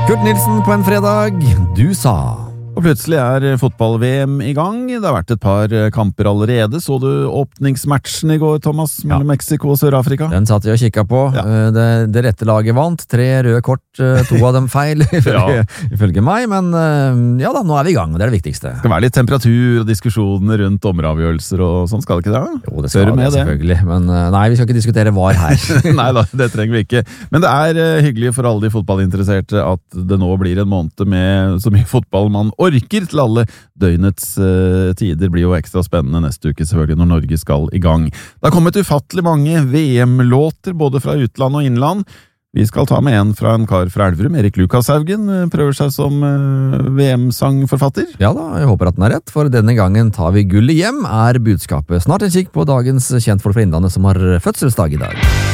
Kurt Nilsen på en fredag, du sa. Og plutselig fotball-VM i gang. Det har vært et par kamper allerede. Så du åpningsmatchen i går, Thomas, mellom Mexico og Sør-Afrika? Den satt jeg og kikket på. Ja. Det rette laget vant. 3 røde kort, 2 av dem feil, ifølge meg. Men ja da, nå vi i gang, og det det viktigste. Det skal være litt temperatur og diskusjoner rundt dommeravgjørelser og sånn, skal det ikke det? Jo, det skal det selvfølgelig. Men nei, vi skal ikke diskutere VAR her. Nei da, det trenger vi ikke. Men det hyggelig for alle de fotballinteresserte at det nå blir en måned med så mye fotball man orker til alle døgnets tider. Blir jo ekstra spennende neste uke selvfølgelig når Norge skal i gang. Det har kommet ufattelig mange VM-låter både fra utland og innland. Vi skal ta med en fra en kar fra Elverum, Erik Lukashaugen, prøver seg som VM-sangforfatter. Ja da, jeg håper at den rett, for denne gangen tar vi gullet hjem, budskapet. Snart en kikk på dagens kjentfolk fra Innlandet som har fødselsdag i dag.